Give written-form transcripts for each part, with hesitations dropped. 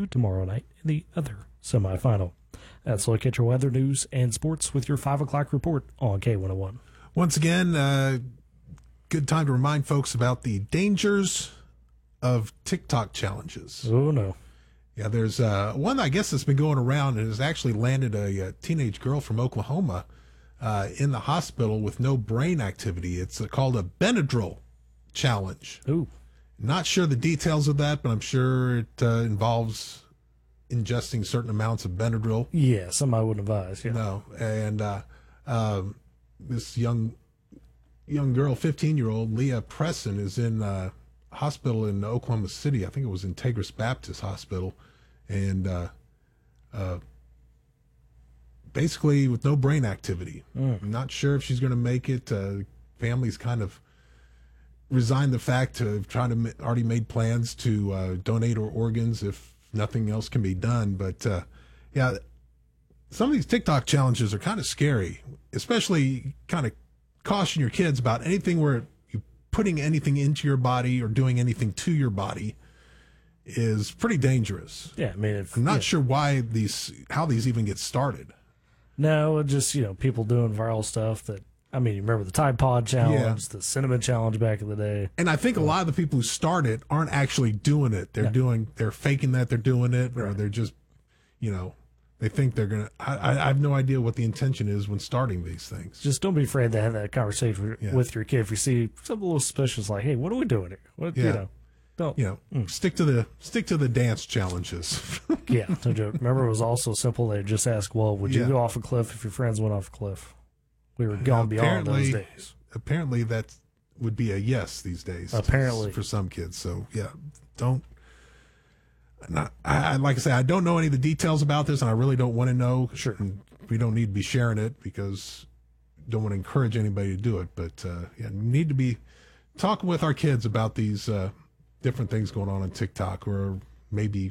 LSU tomorrow night in the other semifinal. That's a look at your weather, news, and sports with your 5 o'clock report on K101. Once again, good time to remind folks about the dangers of TikTok challenges. Oh, no. Yeah, there's one, I guess, that's been going around and has actually landed a teenage girl from Oklahoma in the hospital with no brain activity. It's called a Benadryl challenge. Ooh. Not sure the details of that, but I'm sure it involves ingesting certain amounts of Benadryl. Yeah, somebody would advise. Yeah. No, and this young girl, 15-year-old Leah Presson, is in hospital in Oklahoma City. I think it was Integris Baptist Hospital, and basically with no brain activity. I'm not sure if she's going to make it. Family's kind of resigned the fact to try to already made plans to donate her organs if nothing else can be done. But yeah, some of these TikTok challenges are kind of scary, especially kind of caution your kids about anything where you putting anything into your body or doing anything to your body is pretty dangerous. Yeah, I mean, I'm not sure how these even get started. No, just, people doing viral stuff that, I mean, you remember the Tide Pod challenge, the cinnamon challenge back in the day. And I think a lot of the people who start it aren't actually doing it. They're faking that they're doing it, or they're just, they think they're going to, I have no idea what the intention is when starting these things. Just don't be afraid to have that conversation with your kid. If you see something a little suspicious, like, hey, what are we doing here? Don't. Stick to the dance challenges. Yeah, no joke. Remember, it was also simple. They just asked, well, would you go off a cliff if your friends went off a cliff? We were gone beyond those days. Apparently, that would be a yes these days. Apparently. For some kids. So, yeah, don't. Like I say, I don't know any of the details about this, and I really don't want to know. Sure. And we don't need to be sharing it because don't want to encourage anybody to do it. But, need to be talking with our kids about these different things going on TikTok, or maybe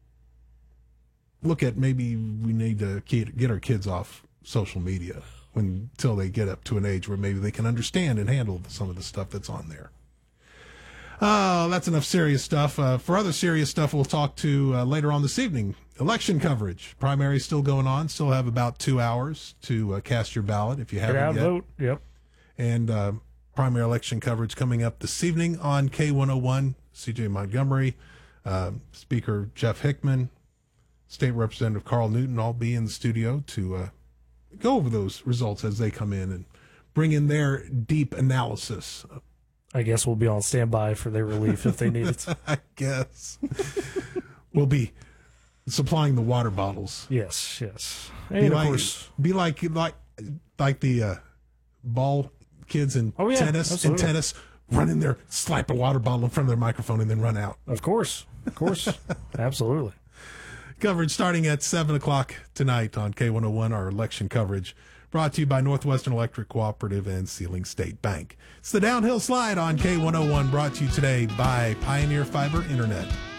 maybe we need to get our kids off social media until they get up to an age where maybe they can understand and handle some of the stuff that's on there. Oh, that's enough serious stuff. For other serious stuff, we'll talk to later on this evening. Election coverage. Primary still going on. Still have about 2 hours to cast your ballot if you haven't yet. Get out, vote. Yep. And primary election coverage coming up this evening on K101. CJ Montgomery, Speaker Jeff Hickman, State Representative Carl Newton all be in the studio to go over those results as they come in and bring in their deep analysis. I guess we'll be on standby for their relief if they need it. I guess. We'll be supplying the water bottles. Yes. And of course, be like the ball kids in tennis. Absolutely. In tennis, run in there, slap a water bottle in front of their microphone, and then run out. Of course. Absolutely. Coverage starting at 7 o'clock tonight on K101, our election coverage, brought to you by Northwestern Electric Cooperative and Sealing State Bank. It's the Downhill Slide on K101, brought to you today by Pioneer Fiber Internet.